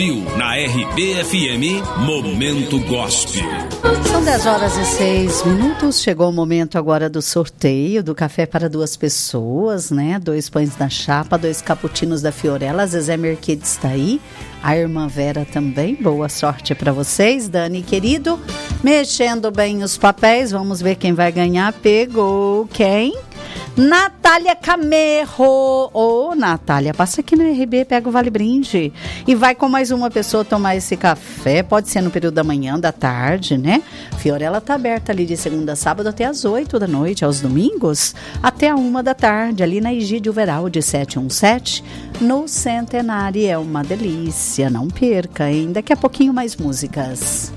Na RBFM, Momento Gospel. São 10h06. Chegou o momento agora do sorteio do café para 2 pessoas, né? 2 pães na chapa, 2 cappuccinos da Fiorella. A Zezé Mercedes está aí. A irmã Vera também. Boa sorte para vocês, Dani, querido. Mexendo bem os papéis. Vamos ver quem vai ganhar. Pegou quem? Natália Camerro. Ô, Natália, passa aqui no RB, pega o Vale Brinde e vai com mais uma pessoa tomar esse café. Pode ser no período da manhã, da tarde, né? Fiorella tá aberta ali de segunda a sábado até às 8 da noite, aos domingos até a 1 da tarde, ali na Egídio Veral de 717, no Centenário. É uma delícia, não perca, hein? Daqui a pouquinho mais músicas.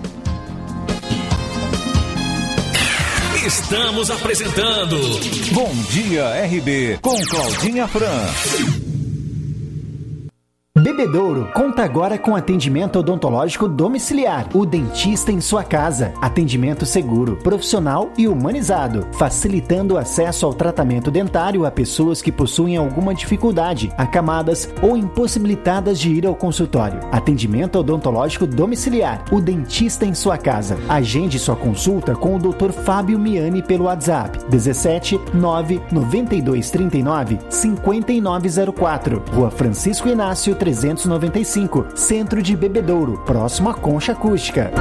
Estamos apresentando Bom Dia RB com Claudinha Fran. Bebedouro conta agora com atendimento odontológico domiciliar. O dentista em sua casa. Atendimento seguro, profissional e humanizado, facilitando o acesso ao tratamento dentário a pessoas que possuem alguma dificuldade, acamadas ou impossibilitadas de ir ao consultório. Atendimento odontológico domiciliar. O dentista em sua casa. Agende sua consulta com o Dr. Fábio Miani pelo WhatsApp 17 992 39 5904. Rua Francisco Inácio 395, Centro de Bebedouro, próximo à Concha Acústica.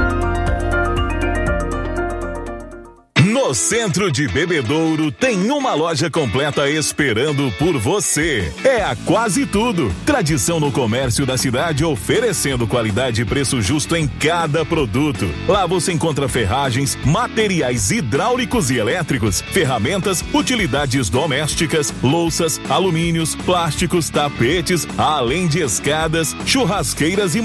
No Centro de Bebedouro tem uma loja completa esperando por você. É a Quase Tudo. Tradição no comércio da cidade, oferecendo qualidade e preço justo em cada produto. Lá você encontra ferragens, materiais hidráulicos e elétricos, ferramentas, utilidades domésticas, louças, alumínios, plásticos, tapetes, além de escadas, churrasqueiras e